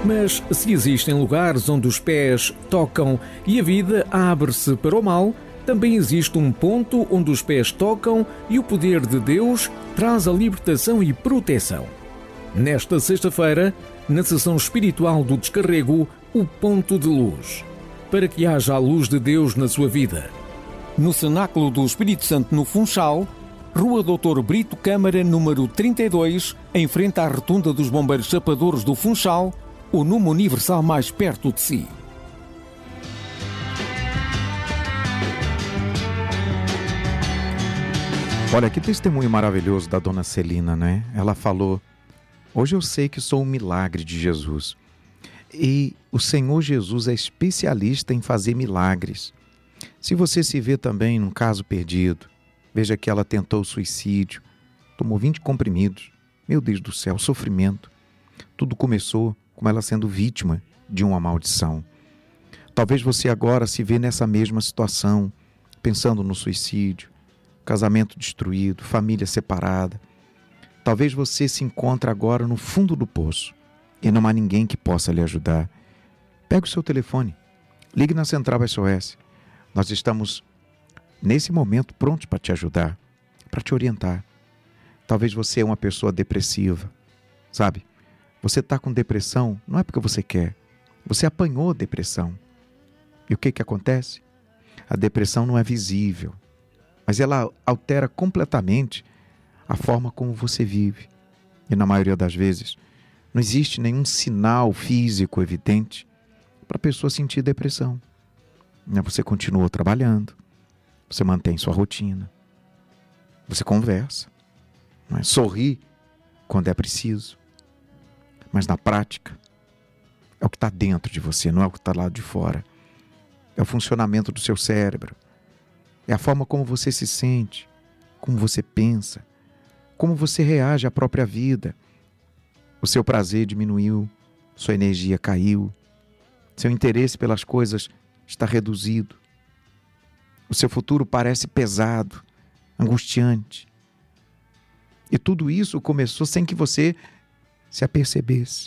Mas se existem lugares onde os pés tocam e a vida abre-se para o mal, também existe um ponto onde os pés tocam e o poder de Deus traz a libertação e proteção. Nesta sexta-feira, na sessão espiritual do Descarrego, o ponto de luz, para que haja a luz de Deus na sua vida. No Cenáculo do Espírito Santo, no Funchal, Rua Doutor Brito Câmara, número 32, em frente à Rotunda dos Bombeiros Chapadores do Funchal, o número universal mais perto de si. Olha, que testemunho maravilhoso da dona Celina, né? Ela falou: hoje eu sei que sou um milagre de Jesus. E o Senhor Jesus é especialista em fazer milagres. Se você se vê também num caso perdido, veja que ela tentou suicídio, tomou 20 comprimidos. Meu Deus do céu, sofrimento. Tudo começou com ela sendo vítima de uma maldição. Talvez você agora se vê nessa mesma situação, pensando no suicídio, casamento destruído, família separada. Talvez você se encontre agora no fundo do poço e não há ninguém que possa lhe ajudar. Pegue o seu telefone, ligue na Central SOS. Nós estamos, nesse momento, prontos para te ajudar, para te orientar. Talvez você é uma pessoa depressiva, sabe? Você está com depressão, não é porque você quer. Você apanhou depressão. E o que acontece? A depressão não é visível, mas ela altera completamente a forma como você vive. E na maioria das vezes, não existe nenhum sinal físico evidente para a pessoa sentir depressão. Você continua trabalhando, você mantém sua rotina, você conversa, sorri quando é preciso. Mas na prática, é o que está dentro de você, não é o que está lá de fora. É o funcionamento do seu cérebro. É a forma como você se sente, como você pensa, como você reage à própria vida. O seu prazer diminuiu, sua energia caiu, seu interesse pelas coisas está reduzido. O seu futuro parece pesado, angustiante. E tudo isso começou sem que você se apercebesse.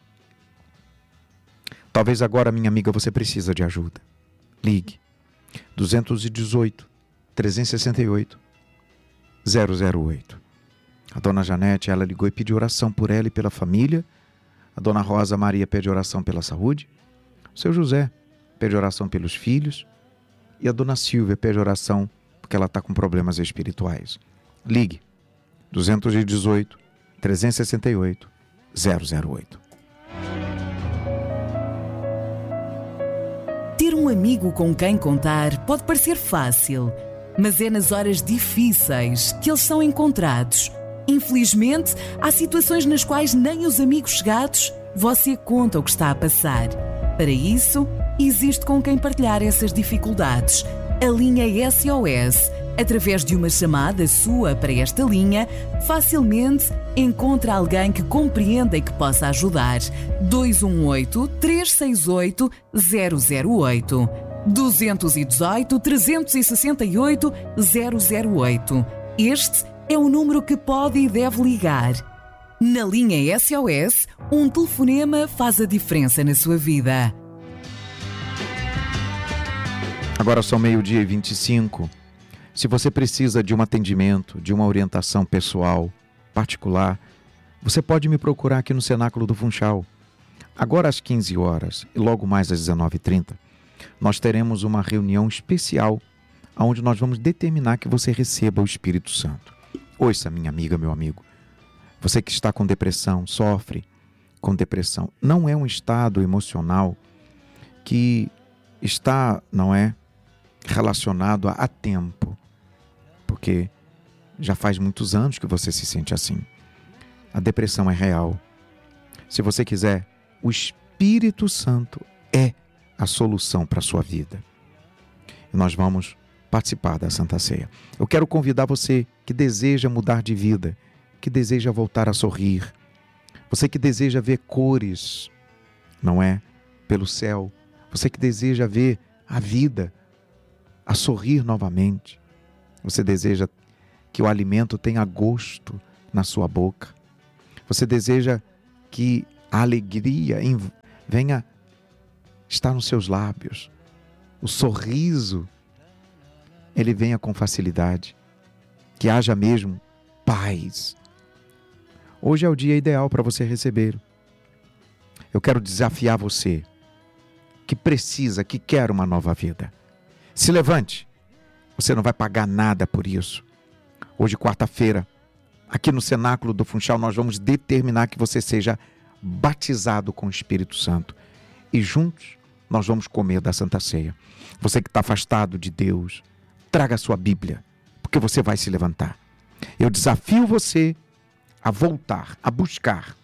Talvez agora, minha amiga, você precisa de ajuda. Ligue 218 368 008. A dona Janete, ela ligou e pediu oração por ela e pela família. A dona Rosa Maria pede oração pela saúde. O seu José pede oração pelos filhos. E a dona Silvia pede oração porque ela está com problemas espirituais. Ligue 218 368 008. Ter um amigo com quem contar pode parecer fácil, mas é nas horas difíceis que eles são encontrados. Infelizmente, há situações nas quais nem os amigos chegados você conta o que está a passar. Para isso, existe com quem partilhar essas dificuldades. A linha SOS. Através de uma chamada sua para esta linha, facilmente encontra alguém que compreenda e que possa ajudar. 218-368-008. 218-368-008. Este é o número que pode e deve ligar. Na linha SOS, um telefonema faz a diferença na sua vida. Agora são 12h25. Se você precisa de um atendimento, de uma orientação pessoal, particular, você pode me procurar aqui no Cenáculo do Funchal. Agora às 15 horas e logo mais às 19h30, nós teremos uma reunião especial onde nós vamos determinar que você receba o Espírito Santo. Ouça, minha amiga, meu amigo. Você que está com depressão, sofre com depressão. Não é um estado emocional que está, não é, relacionado a tempo. Porque já faz muitos anos que você se sente assim. A depressão é real. Se você quiser, o Espírito Santo é a solução para a sua vida. E nós vamos participar da Santa Ceia. Eu quero convidar você que deseja mudar de vida, que deseja voltar a sorrir, você que deseja ver cores, não é? Pelo céu, você que deseja ver a vida, a sorrir novamente, você deseja que o alimento tenha gosto na sua boca, você deseja que a alegria venha estar nos seus lábios. O sorriso, ele venha com facilidade. Que haja mesmo paz. Hoje é o dia ideal para você receber. Eu quero desafiar você que precisa, que quer uma nova vida. Se levante. Você não vai pagar nada por isso. Hoje, quarta-feira, aqui no Cenáculo do Funchal, nós vamos determinar que você seja batizado com o Espírito Santo. E juntos, nós vamos comer da Santa Ceia. Você que está afastado de Deus, traga a sua Bíblia, porque você vai se levantar. Eu desafio você a voltar, a buscar,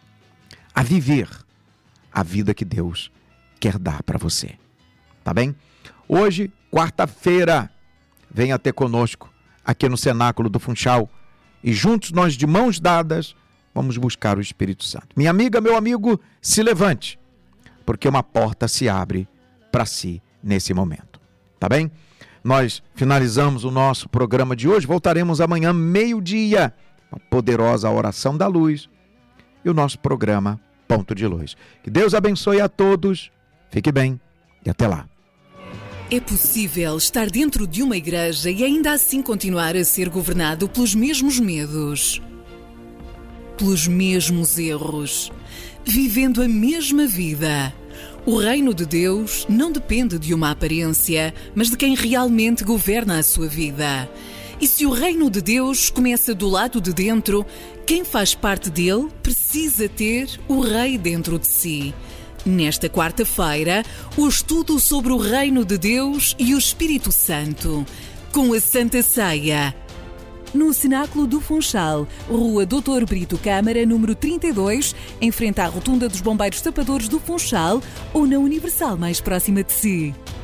a viver a vida que Deus quer dar para você. Tá bem? Hoje, quarta-feira, venha ter conosco aqui no Cenáculo do Funchal e juntos nós, de mãos dadas, vamos buscar o Espírito Santo. Minha amiga, meu amigo, se levante, porque uma porta se abre para si nesse momento. Tá bem? Nós finalizamos o nosso programa de hoje. Voltaremos amanhã, meio-dia, a poderosa oração da luz e o nosso programa Ponto de Luz. Que Deus abençoe a todos. Fique bem e até lá. É possível estar dentro de uma igreja e ainda assim continuar a ser governado pelos mesmos medos, pelos mesmos erros, vivendo a mesma vida. O reino de Deus não depende de uma aparência, mas de quem realmente governa a sua vida. E se o reino de Deus começa do lado de dentro, quem faz parte dele precisa ter o rei dentro de si. Nesta quarta-feira, o estudo sobre o reino de Deus e o Espírito Santo, com a Santa Ceia. No Cenáculo do Funchal, Rua Dr. Brito Câmara, número 32, em frente à Rotunda dos Bombeiros Tapadores do Funchal ou na Universal mais próxima de si.